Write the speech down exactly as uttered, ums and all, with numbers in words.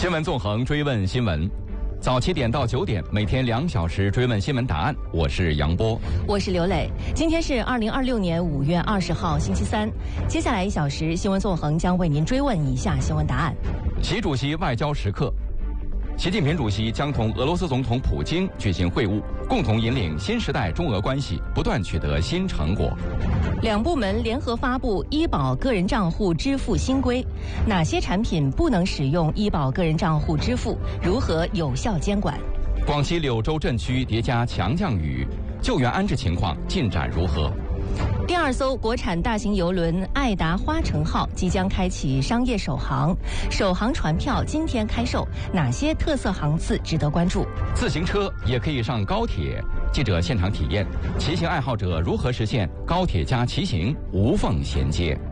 新闻纵横，追问新闻。早七点到九点，每天两小时追问新闻答案。我是杨波， 我是刘磊。今天是二零二六年五月二十号，星期三。接下来一小时，新闻纵横将为您追问以下新闻答案： 习主席外交时刻，习近平主席将同俄罗斯总统普京举行会晤，共同引领新时代中俄关系不断取得新成果。 两部门联合发布医保个人账户支付新规，哪些产品不能使用医保个人账户支付？如何有效监管？ 广西柳州镇区叠加强降雨，救援安置情况进展如何？ 第二艘国产大型邮轮爱达花城号即将开启商业首航，首航船票今天开售，哪些特色航次值得关注？ 自行车也可以上高铁，记者现场体验，骑行爱好者如何实现高铁加骑行无缝衔接？